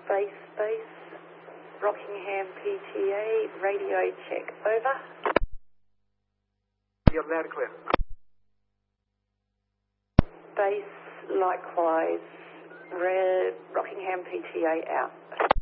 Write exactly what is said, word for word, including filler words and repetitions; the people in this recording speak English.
Base, base, Rockingham P T A, radio check, over. You're loud and clear. Base, likewise, Red, Rockingham P T A out.